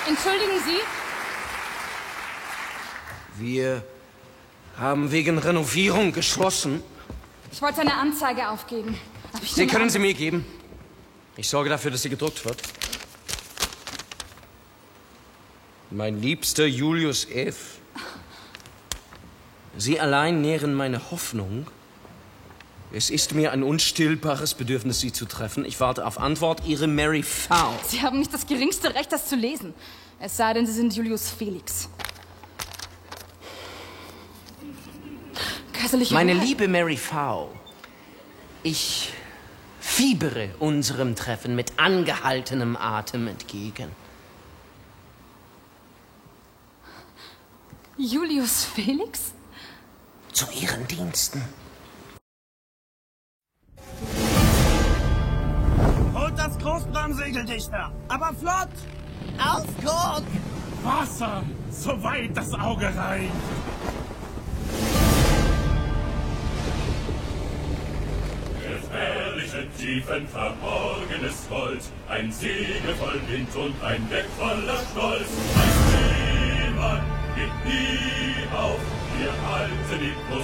Entschuldigen Sie? Wir haben wegen Renovierung geschlossen. Ich wollte eine Anzeige aufgeben. Sie können sie mir geben. Ich sorge dafür, dass sie gedruckt wird. Mein liebster Julius F. Sie allein nähren meine Hoffnung. Es ist mir ein unstillbares Bedürfnis, Sie zu treffen. Ich warte auf Antwort. Ihre Mary V. Sie haben nicht das geringste Recht, das zu lesen. Es sei denn, Sie sind Julius Felix. Kaiserliche Meine Hoheit. liebe Mary V., ich fiebere unserem Treffen mit angehaltenem Atem entgegen. Julius Felix? Zu Ihren Diensten. Holt das Großbramsegel dichter, aber flott! Auf, Guck! Wasser, soweit das Auge reicht. Gefährliche Tiefen, verborgenes Gold, ein Segel voll Wind und ein Deck voller Stolz. Ein Seemann geht nie auf, wir halten ihn bloß